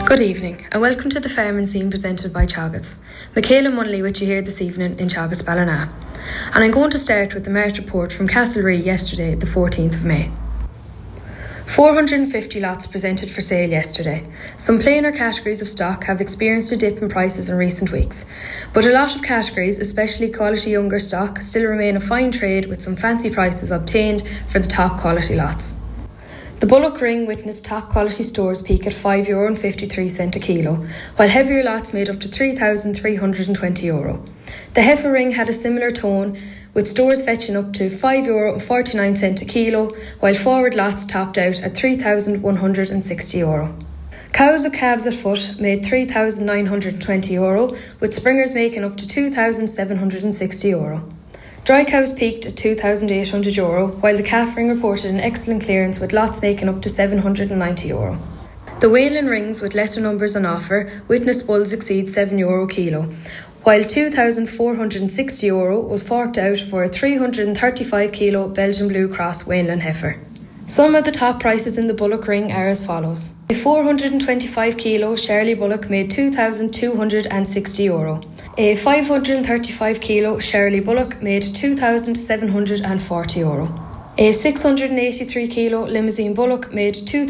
Good evening and welcome to the Farming Scene presented by Teagasc. Michaela Munnelly with you here this evening in Teagasc Ballina. And I'm going to start with the Mart report from Castlerea yesterday, the 14th of May. 450 lots presented for sale yesterday. Some plainer categories of stock have experienced a dip in prices in recent weeks, but a lot of categories, especially quality younger stock, still remain a fine trade with some fancy prices obtained for the top quality lots. The bullock ring witnessed top quality stores peak at €5.53 a kilo, while heavier lots made up to €3,320. The heifer ring had a similar tone, with stores fetching up to €5.49 a kilo, while forward lots topped out at €3,160. Cows with calves at foot made €3,920, with springers making up to €2,760. Dry cows peaked at €2,800, while the calf ring reported an excellent clearance with lots making up to €790. The Whaling rings with lesser numbers on offer witnessed bulls exceed €7 a kilo, while €2,460 was forked out for a 335 kilo Belgian Blue Cross Whaling heifer. Some of the top prices in the bullock ring are as follows. A 425 kilo Shirley bullock made €2,260. A 535 kilo Shirley bullock made €2,740. A 683 kilo Limousin bullock made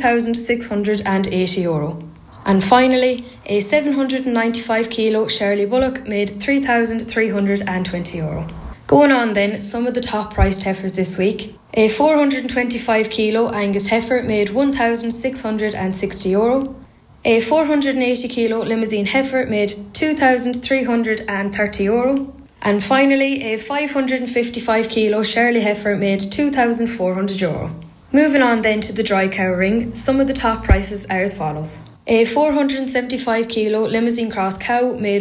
€2,680. And finally, a 795 kilo Shirley bullock made €3,320. Going on then, some of the top priced heifers this week. A 425 kilo Angus heifer made €1,660. A 480 kilo Limousin heifer made €2,330. And finally, a 555 kilo Shirley heifer made €2,400. Moving on then to the dry cow ring, some of the top prices are as follows. A 475 kilo Limousin cross cow made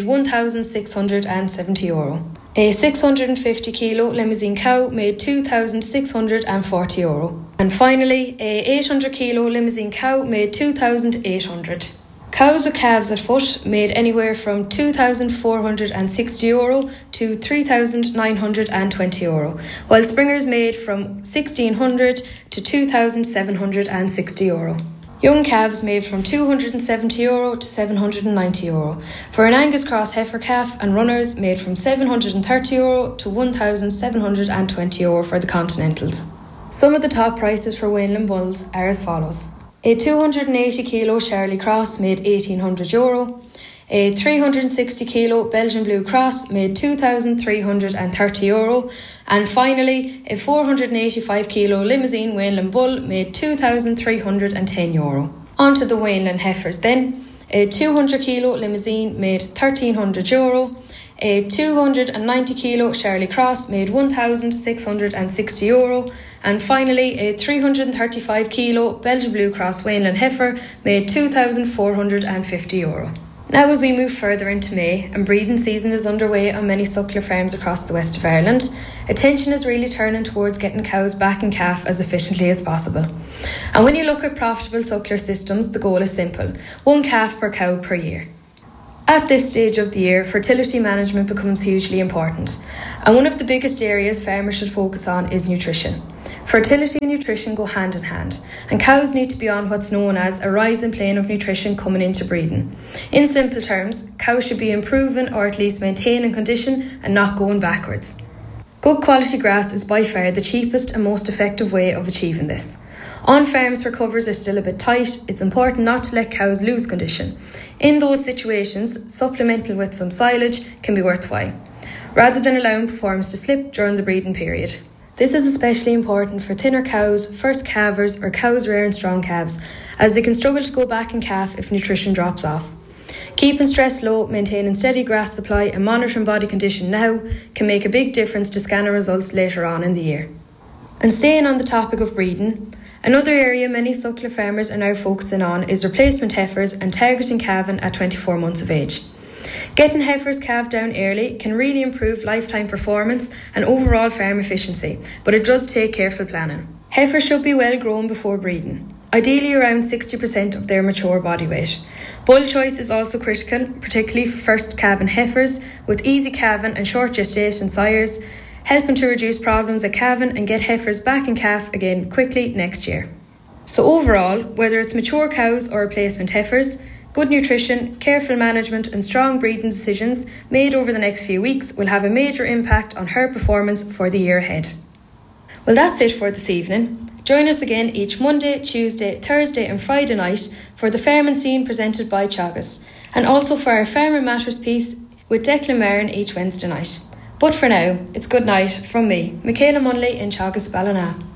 €1,670. A 650 kilo Limousin cow made €2,640. And finally, a 800 kilo Limousin cow made €2,800. Cows with calves at foot made anywhere from €2,460 to €3,920, while springers made from €1,600 to €2,760. Young calves made from €270 to €790, for an Angus Cross heifer calf, and runners made from €730 to €1,720 for the Continentals. Some of the top prices for Whaling bulls are as follows. A 280 kilo Shirley Cross made €1,800. A 360 kilo Belgian Blue Cross made €2,330. And finally, a 485 kilo Limousin Whaling bull made €2,310. On to the Whaling heifers then. A 200 kilo Limousin made €1,300. A 290 kilo Shirley Cross made €1,660. And finally, a 335 kilo Belgian Blue Cross Whaling heifer made €2,450. Now as we move further into May and breeding season is underway on many suckler farms across the west of Ireland, attention is really turning towards getting cows back in calf as efficiently as possible. And when you look at profitable suckler systems, the goal is simple: 1 calf per cow per year. At this stage of the year, fertility management becomes hugely important, and one of the biggest areas farmers should focus on is nutrition. Fertility and nutrition go hand in hand, and cows need to be on what's known as a rising plane of nutrition coming into breeding. In simple terms, cows should be improving or at least maintaining condition and not going backwards. Good quality grass is by far the cheapest and most effective way of achieving this. On farms where covers are still a bit tight, it's important not to let cows lose condition. In those situations, supplemental with some silage can be worthwhile, rather than allowing performance to slip during the breeding period. This is especially important for thinner cows, first calvers or cows rearing strong calves, as they can struggle to go back in calf if nutrition drops off. Keeping stress low, maintaining steady grass supply and monitoring body condition now can make a big difference to scanner results later on in the year. And staying on the topic of breeding, another area many suckler farmers are now focusing on is replacement heifers and targeting calving at 24 months of age. Getting heifers calved down early can really improve lifetime performance and overall farm efficiency, but it does take careful planning. Heifers should be well grown before breeding, ideally around 60% of their mature body weight. Bull choice is also critical, particularly for first calving heifers, with easy calving and short gestation sires, helping to reduce problems at calving and get heifers back in calf again quickly next year. So overall, whether it's mature cows or replacement heifers, Good nutrition, careful management and strong breeding decisions made over the next few weeks will have a major impact on her performance for the year ahead. Well, that's it for this evening. Join us again each Monday, Tuesday, Thursday and Friday night for the Fairman Scene presented by Teagasc, and also for our Farmer Matters piece with Declan Marin each Wednesday night. But for now, it's good night from me, Michaela Munley in Teagasc, Ballina.